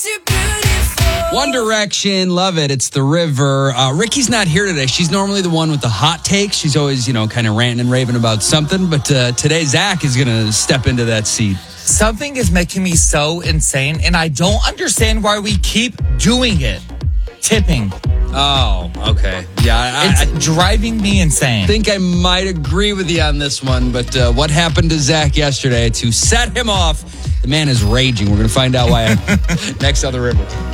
One Direction, love it. It's the River. Ricky's not here today. She's normally the one with the hot takes. She's always, kind of ranting and raving about something. But today, Zach is going to step into that seat. Something is making me so insane, and I don't understand why we keep doing it. Tipping. Oh, okay. Yeah, it's driving me insane. I think I might agree with you on this one. But what happened to Zach yesterday to set him off? The man is raging. We're going to find out why next on the River.